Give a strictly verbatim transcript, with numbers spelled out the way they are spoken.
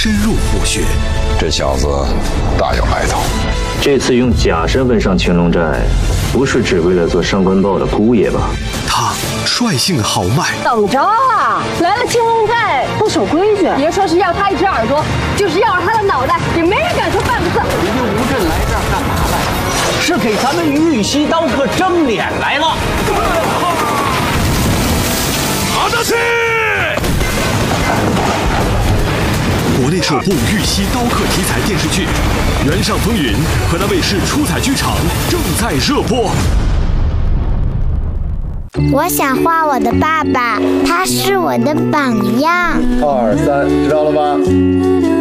深入虎穴。 这小子大有来头。 这次用假身份上青龙寨，不是只为了做上官豹的姑爷吧？ 他率性豪迈， 等着啊！来了青龙寨不守规矩，别说是要他一只耳朵，就是要他的脑袋，也没人敢说半个字。 你们吴镇来这儿干嘛来？是给咱们玉溪刀客争脸来了。 打下去！国内首部玉溪刀客题材电视剧《原上风云》河南卫视出彩剧场正在热播。 我想画我的爸爸，他是我的榜样。 二三，知道了吧？